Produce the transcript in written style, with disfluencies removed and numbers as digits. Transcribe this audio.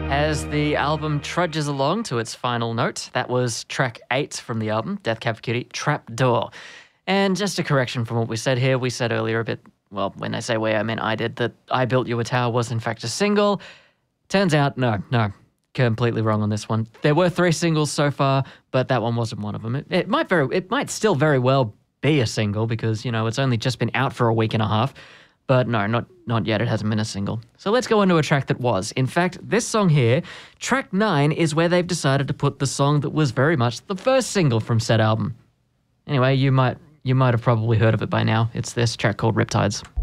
As the album trudges along to its final note, that was track 8 from the album, Death Cab for Cutie, Trapdoor. And just a correction from what we said here, we said earlier a bit, well, when I say we, I meant I did, that I Built You a Tower was in fact a single. Turns out, no, completely wrong on this one. There were 3 singles so far, but that one wasn't one of them. It might still very well be a single because, you know, it's only just been out for a week and a half. But no, not yet. It hasn't been a single. So let's go into a track that was. In fact, this song here, track 9, is where they've decided to put the song that was very much the first single from said album. Anyway, you might have probably heard of it by now. It's this track called Riptides.